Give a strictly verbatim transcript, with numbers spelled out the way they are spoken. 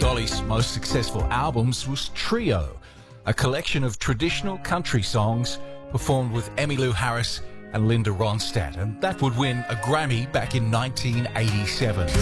Dolly's most successful albums was Trio, a collection of traditional country songs performed with Emmylou Harris and Linda Ronstadt, and that would win a Grammy back in nineteen eighty-seven.